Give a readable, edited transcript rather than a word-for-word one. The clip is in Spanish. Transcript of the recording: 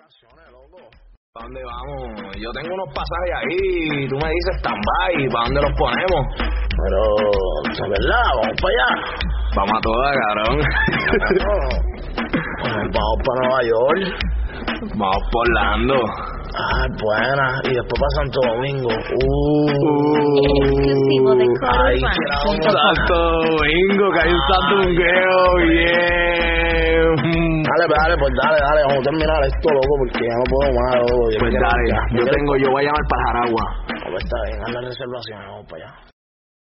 vacaciones, loco. ¿Para dónde vamos? Yo tengo unos pasajes ahí, tú me dices stand-by, ¿para dónde los ponemos? Pero, ¿es verdad? ¿Vamos para allá? Vamos a todas, cabrón. Vamos para Nueva York. Vamos por Orlando. Ah, buena. Y después para Santo Domingo. Exclusivo de Ay, Santo Domingo, que hay un sandungueo bien. Dale, vamos a terminar esto, loco, porque ya no puedo más, loco. Pues dale, yo voy a llamar para Jaragua. Pues está bien, haz la reservación, vamos para allá.